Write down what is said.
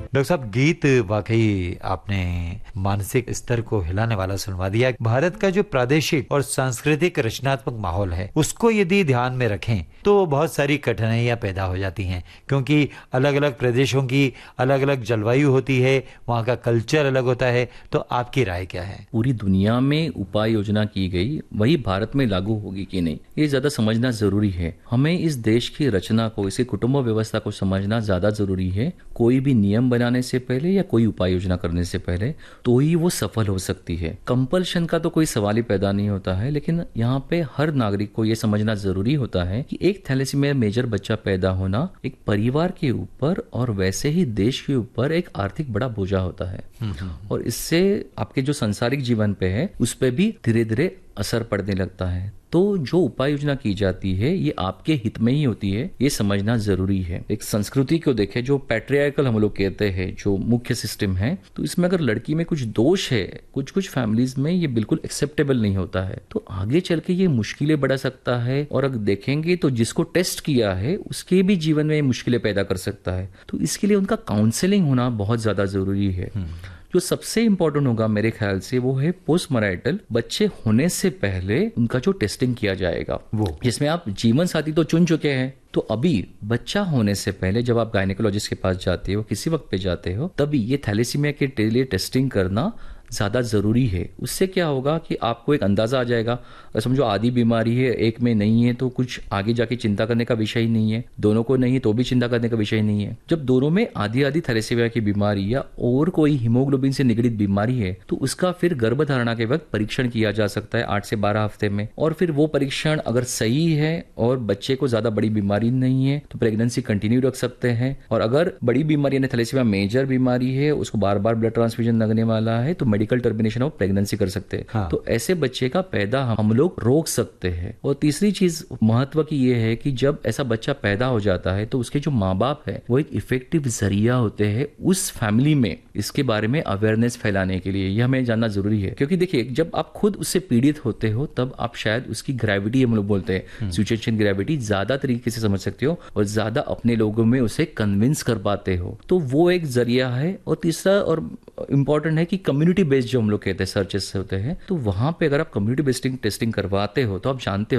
Doctor साहब, गीत वाकई आपने मानसिक स्तर को हिलाने वाला सुनवा दिया। भारत का जो प्रादेशिक और सांस्कृतिक रचनात्मक माहौल है उसको यदि ध्यान में रखें तो बहुत सारी कठिनाइयां पैदा हो जाती हैं, क्योंकि अलग अलग प्रदेशों की अलग अलग जलवायु होती है, वहाँ का कल्चर अलग होता है। तो आपकी राय क्या है? पूरी दुनिया में उपाय योजना की गई, वही भारत में लागू होगी कि नहीं, ये ज्यादा समझना जरूरी है। हमें इस देश की रचना को, इसकी कुटुंब व्यवस्था को समझना ज्यादा जरूरी है। कोई भी नियम बनाने से पहले या कोई उपाय योजना करने से पहले तो ही वो सफल हो सकती है। कंपल्शन का तो कोई सवाल ही पैदा नहीं होता है, लेकिन यहाँ पे हर नागरिक को ये समझना जरूरी होता है कि एक थैलेसीमिया मेजर बच्चा पैदा होना एक परिवार के ऊपर और वैसे ही देश के ऊपर एक आर्थिक बड़ा बोझा होता है, और इससे आपके जो सांसारिक जीवन पे है उस पे भी धीरे धीरे असर पड़ने लगता है। तो जो उपाय योजना की जाती है ये आपके हित में ही होती है, ये समझना जरूरी है। एक संस्कृति को देखें जो पैट्रियार्कल हम लोग कहते हैं, जो मुख्य सिस्टम है, तो इसमें अगर लड़की में कुछ दोष है, कुछ फैमिलीज में ये बिल्कुल एक्सेप्टेबल नहीं होता है, तो आगे चल के ये मुश्किलें बढ़ा सकता है। और अगर देखेंगे तो जिसको टेस्ट किया है उसके भी जीवन में मुश्किलें पैदा कर सकता है। तो इसके लिए उनका काउंसलिंग होना बहुत ज्यादा जरूरी है। जो सबसे इंपॉर्टेंट होगा मेरे ख्याल से वो है पोस्ट मैरिटल, बच्चे होने से पहले उनका जो टेस्टिंग किया जाएगा, वो जिसमें आप जीवन साथी तो चुन चुके हैं, तो अभी बच्चा होने से पहले जब आप गायनेकोलॉजिस्ट के पास जाते हो, किसी वक्त पे जाते हो, तभी ये थैलेसीमिया के लिए टेस्टिंग करना ज्यादा जरूरी है। उससे क्या होगा कि आपको एक अंदाजा आ जाएगा। समझो आधी बीमारी है, एक में नहीं है, तो कुछ आगे जाके चिंता करने का विषय ही नहीं है। दोनों को नहीं है तो भी चिंता करने का विषय नहीं है। जब दोनों में आधी आधी थैलेसीमिया की बीमारी या और कोई हीमोग्लोबिन से निगडित बीमारी है तो उसका फिर गर्भधारणा के वक्त परीक्षण किया जा सकता है 8 से 12 हफ्ते में, और फिर वो परीक्षण अगर सही है और बच्चे को ज्यादा बड़ी बीमारी नहीं है तो प्रेगनेंसी कंटिन्यू रख सकते हैं। और अगर बड़ी बीमारी यानी थैलेसीमिया मेजर बीमारी है, उसको बार बार ब्लड ट्रांसफ्यूजन लगने वाला है, तो मेडिकल टर्मिनेशन ऑफ प्रेगनेंसी कर सकते हैं। हाँ। तो ऐसे बच्चे का पैदा हम लोग रोक सकते हैं। और तीसरी चीज महत्व की ये है कि जब ऐसा बच्चा पैदा हो जाता है तो उसके जो माँ बाप है वो एक इफेक्टिव जरिया होते हैं उस फैमिली में इसके बारे में अवेयरनेस फैलाने के लिए। यह हमें जानना जरूरी है, क्योंकि देखिए जब आप खुद उससे पीड़ित होते हो तब आप शायद उसकी ग्रेविटी, हम लोग बोलते हैं सिचुएशन ग्रेविटी, ज्यादा तरीके से समझ सकते हो और ज्यादा अपने लोगों में उसे कन्विंस कर पाते हो। तो वो एक जरिया है। और तीसरा और इंपॉर्टेंट है कि कम्युनिटी बेस्ड जो हम लोग कहते हैं सर्चेस होते हैं, तो वहां पे अगर आप कम्युनिटी बेस्ड टेस्टिंग करवाते हो तो आप जानते हो